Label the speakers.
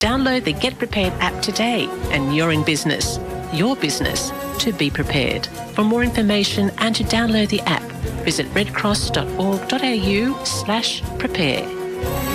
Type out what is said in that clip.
Speaker 1: Download the Get Prepared app today and you're in business. Your business to be prepared. For more information and to download the app, visit redcross.org.au/prepare.